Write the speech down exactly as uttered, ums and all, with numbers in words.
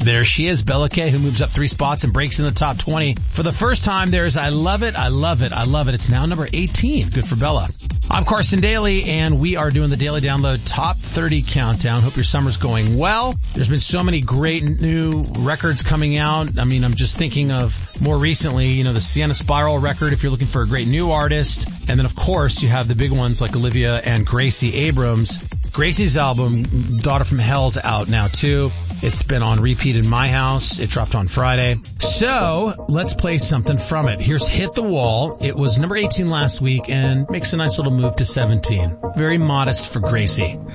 There she is, Bella K, who moves up three spots and breaks in the top twenty. For the first time, there's I Love It, I Love It, I Love It. It's now number eighteen. Good for Bella. I'm Carson Daly, and we are doing the Daily Download Top thirty Countdown. Hope your summer's going well. There's been so many great new records coming out. I mean, I'm just thinking of more recently, you know, the Sienna Spiral record if you're looking for a great new artist. And then, of course, you have the big ones like Olivia and Gracie Abrams. Gracie's album, Daughter from Hell's out now, too. It's been on repeat in my house. It dropped on Friday. So let's play something from it. Here's Hit the Wall. It was number eighteen last week and makes a nice little move to seventeen. Very modest for Gracie.